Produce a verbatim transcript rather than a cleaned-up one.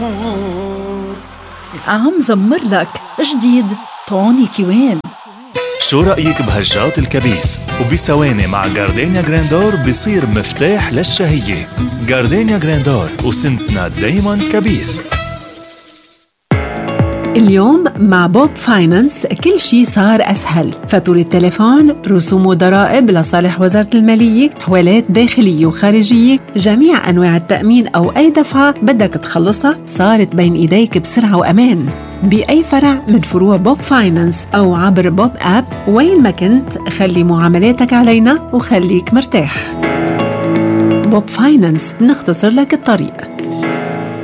عم زمر لك جديد تونيكي وين؟ شو رأيك بهجات الكبيس؟ وبثواني مع جاردينيا جراندور بصير مفتاح للشهية. جاردينيا جراندور، وسنتنا دايما كبيس. اليوم مع بوب فاينانس كل شي صار أسهل. فاتورة التليفون، رسوم وضرائب لصالح وزارة المالية، حوالات داخلية وخارجية، جميع أنواع التأمين أو أي دفعة بدك تخلصها صارت بين إيديك بسرعة وأمان بأي فرع من فروع بوب فاينانس أو عبر بوب آب. وين ما كنت خلي معاملاتك علينا وخليك مرتاح. بوب فاينانس نختصر لك الطريق.